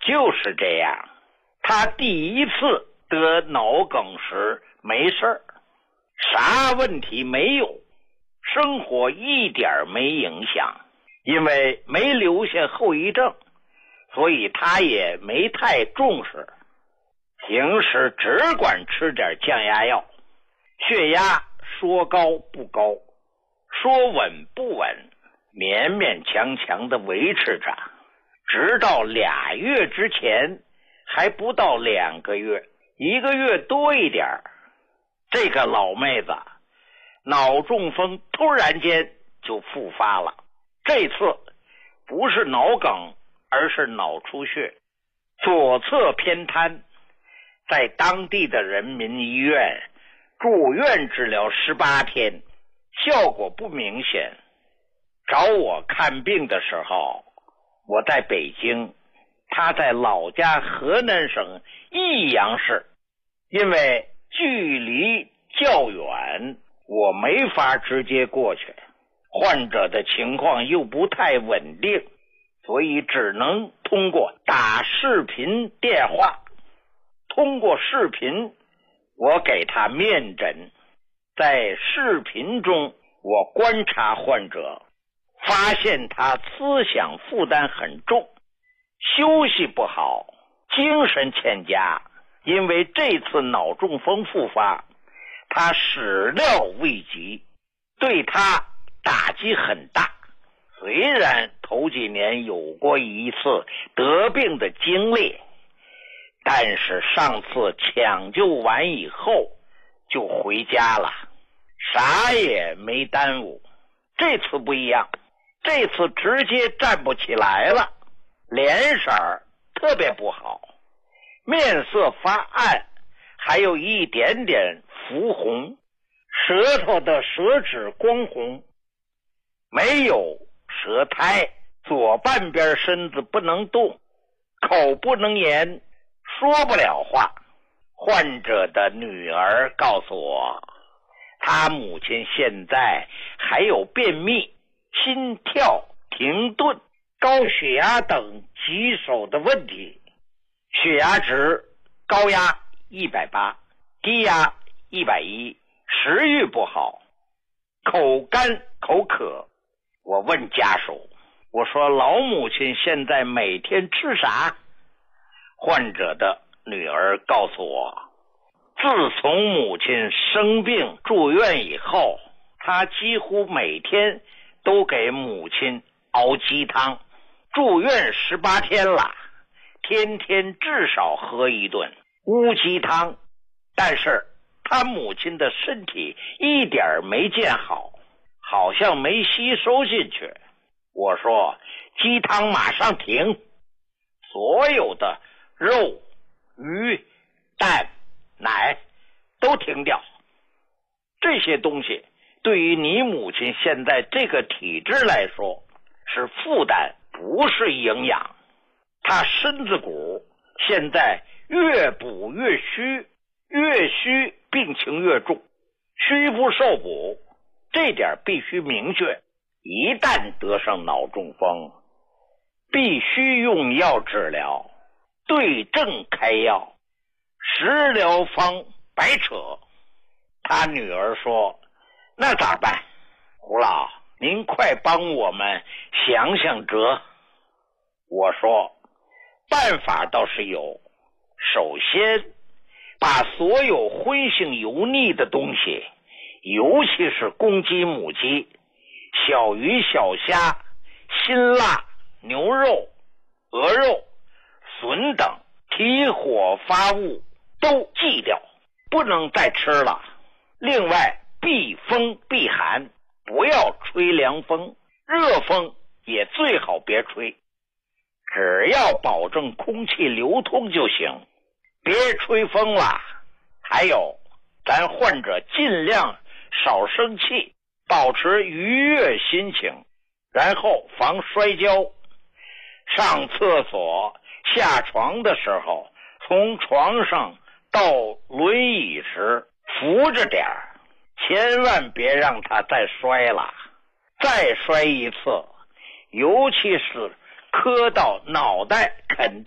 就是这样，他第一次得脑梗时没事儿，啥问题没有，生活一点没影响，因为没留下后遗症，所以他也没太重视，平时只管吃点降压药，血压说高不高，说稳不稳，勉勉强强的维持着，直到2月之前，还不到2个月，1个月多一点，这个老妹子脑中风突然间就复发了。这次不是脑梗，而是脑出血，左侧偏瘫，在当地的人民医院住院治疗18天，效果不明显。找我看病的时候，我在北京，他在老家河南省益阳市，因为距离较远，我没法直接过去，患者的情况又不太稳定，所以只能通过打视频电话。通过视频，我给他面诊，在视频中我观察患者，发现他思想负担很重，休息不好，精神欠佳，因为这次脑中风复发，他始料未及，对他打击很大。虽然头几年有过一次得病的经历，但是上次抢救完以后就回家了，啥也没耽误。这次不一样，这次直接站不起来了，脸色特别不好，面色发暗，还有一点点浮红，舌头的舌质光红，没有舌苔，左半边身子不能动，口不能言，说不了话。患者的女儿告诉我，他母亲现在还有便秘、心跳停顿、高血压等棘手的问题，血压值高压180，低压110，食欲不好，口干口渴。我问家属，我说老母亲现在每天吃啥？患者的女儿告诉我，自从母亲生病住院以后，她几乎每天都给母亲熬鸡汤，住院18天了，天天至少喝一顿乌鸡汤，但是她母亲的身体一点没见好，好像没吸收进去。我说鸡汤马上停，所有的肉、鱼、蛋、奶都停掉，这些东西对于你母亲现在这个体质来说是负担，不是营养。她身子骨现在越补越虚，越虚病情越重，虚不受补，这点必须明确。一旦得上脑中风，必须用药治疗，对症开药，食疗方白扯。他女儿说，那咋办？胡老，您快帮我们想想辙。我说办法倒是有，首先把所有荤性油腻的东西，尤其是公鸡母鸡、小鱼小虾、辛辣、牛肉、鹅肉、笋等提火发物都忌掉，不能再吃了。另外避风避寒，不要吹凉风，热风也最好别吹，只要保证空气流通就行，别吹风了。还有，咱患者尽量少生气，保持愉悦心情，然后防摔跤。上厕所下床的时候，从床上到轮椅时扶着点儿，千万别让他再摔了。再摔一次，尤其是磕到脑袋肯